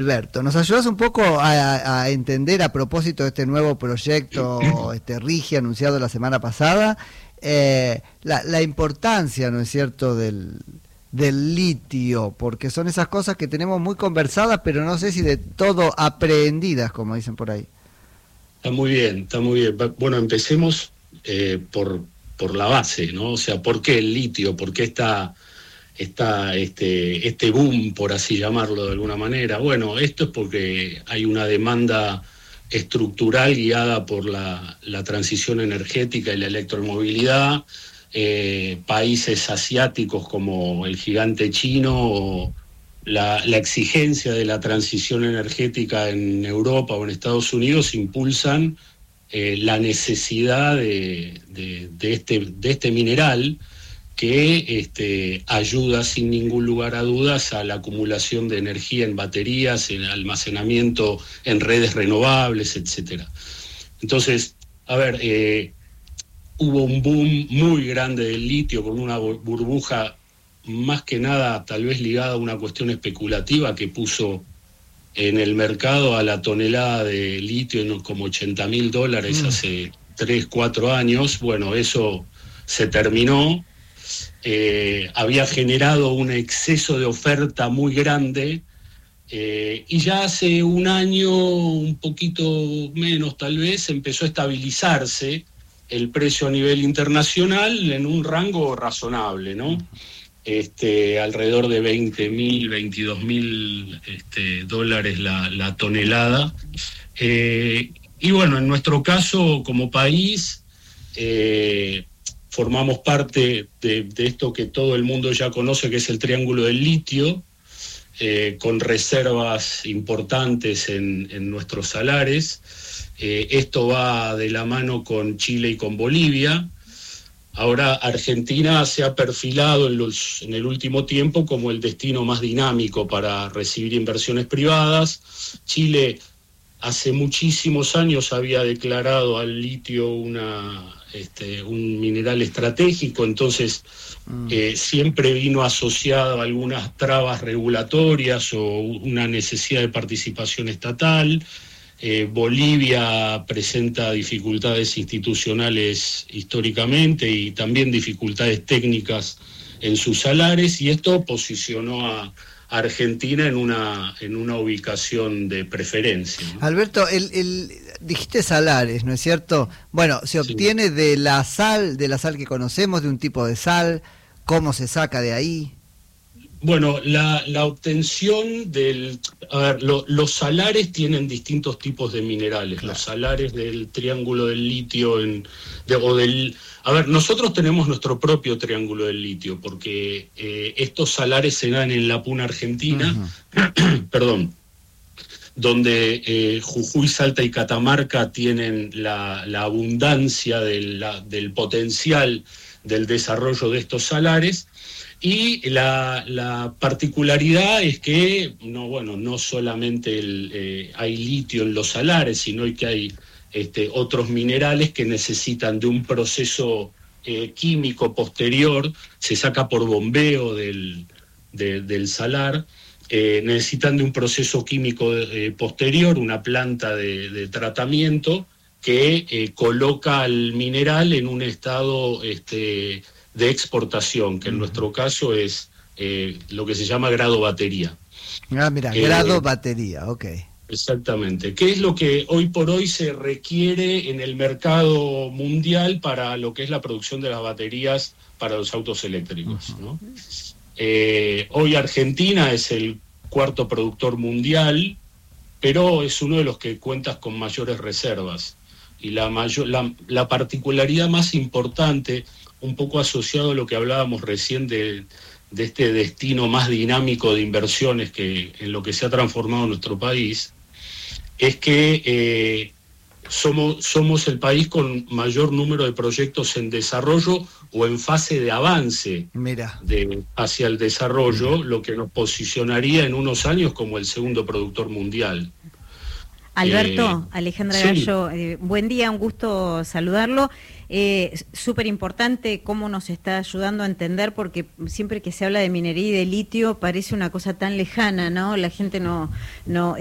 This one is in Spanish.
Alberto, ¿nos ayudas un poco a entender a propósito de este nuevo proyecto RIGI anunciado la semana pasada, la importancia, ¿no es cierto?, del litio, porque son esas cosas que tenemos muy conversadas, pero no sé si de todo aprehendidas, como dicen por ahí. Está muy bien, está muy bien. Bueno, empecemos por la base, ¿no? O sea, ¿por qué el litio? ¿Por qué está este boom, por así llamarlo de alguna manera? Bueno, esto es porque hay una demanda estructural guiada por la transición energética y la electromovilidad. Países asiáticos como el gigante chino o la exigencia de la transición energética en Europa o en Estados Unidos impulsan la necesidad de este mineral que ayuda sin ningún lugar a dudas a la acumulación de energía en baterías, en almacenamiento en redes renovables, etcétera. Entonces, a ver, hubo un boom muy grande del litio con una burbuja más que nada tal vez ligada a una cuestión especulativa que puso en el mercado a la tonelada de litio en como $80.000 hace 3, 4 años. Bueno, eso se terminó. Había generado un exceso de oferta muy grande y ya hace un año, un poquito menos tal vez, empezó a estabilizarse el precio a nivel internacional en un rango razonable, ¿no? Alrededor de $20.000, $22.000 la tonelada. Y bueno, en nuestro caso, como país, formamos parte de esto que todo el mundo ya conoce, que es el Triángulo del Litio, con reservas importantes en nuestros salares. Esto va de la mano con Chile y con Bolivia. Ahora Argentina se ha perfilado en el último tiempo como el destino más dinámico para recibir inversiones privadas. Chile hace muchísimos años había declarado al litio un mineral estratégico, entonces siempre vino asociado a algunas trabas regulatorias o una necesidad de participación estatal. Bolivia presenta dificultades institucionales históricamente y también dificultades técnicas en sus salares, y esto posicionó a Argentina en una ubicación de preferencia, ¿no? Alberto, dijiste salares, ¿no es cierto? Bueno, se obtiene de la sal que conocemos, de un tipo de sal. ¿Cómo se saca de ahí? Bueno, la obtención los salares tienen distintos tipos de minerales. Claro. Los salares del Triángulo del Litio nosotros tenemos nuestro propio Triángulo del Litio, porque estos salares se dan en la Puna Argentina, perdón, donde Jujuy, Salta y Catamarca tienen la abundancia del potencial del desarrollo de estos salares. Y la particularidad es que no solamente hay litio en los salares, sino que hay otros minerales que necesitan de un proceso químico posterior. Se saca por bombeo del salar, necesitan de un proceso químico posterior, una planta de tratamiento que coloca al mineral en un estado de exportación, que en nuestro caso es lo que se llama grado batería. Grado batería, ok. Exactamente. ¿Qué es lo que hoy por hoy se requiere en el mercado mundial para lo que es la producción de las baterías para los autos eléctricos, ¿no? Hoy Argentina es el 4º productor mundial, pero es uno de los que cuenta con mayores reservas. Y la particularidad más importante, un poco asociado a lo que hablábamos recién de este destino más dinámico de inversiones que en lo que se ha transformado nuestro país, es que somos el país con mayor número de proyectos en desarrollo o en fase de avance hacia el desarrollo, lo que nos posicionaría en unos años como el 2º productor mundial. Alberto, Alejandra sí. Gallo, buen día, un gusto saludarlo. Súper importante cómo nos está ayudando a entender, porque siempre que se habla de minería y de litio parece una cosa tan lejana, ¿no? La gente no